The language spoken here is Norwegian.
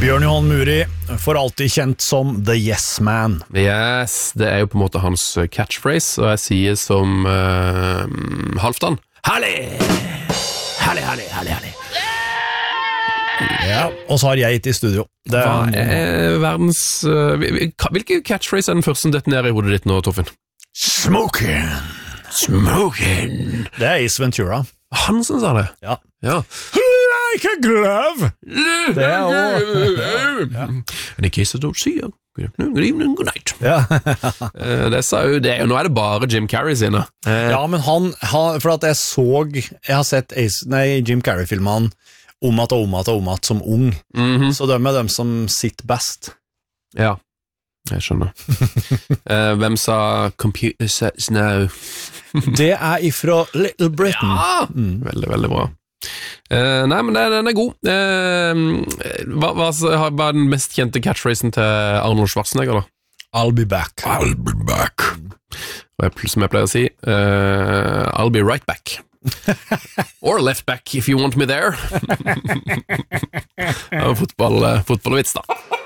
Bjørn Johan Muri, for alltid kjent som The Yes Man. Yes, det jo på en måte hans catchphrase, og jeg sier som Halvdan. Herlig! Herlig, herlig, herlig, herlig. Ja, og så har jeg gitt i studio. Hva verdens... hvilke catchphrase den første som detonerer i hodet ditt nå, Torfinn? Smoking. Smoking. Det Ace Ventura. Han som sa det? Ja. Ja. Like a glove. Det også. Ja. And in case I don't see you, good evening, good night. Ja. Det sa jo det, og nå det bare Jim Carrey sine. Ja, men han for at jeg har sett Jim Carrey-filmene om at som ung, så de dem som sitter best. Ja, jeg skjønner. Hvem sa Computer Says No? Det ifra Little Britain. Ja, veldig, veldig bra. Nei, men den god. Hva den mest kjente catchphrasen til Arnold Schwarzenegger da? I'll be back. I'll be back. Og som jeg pleier å si, I'll be right back. Or left back if you want me there. Fotballvits da.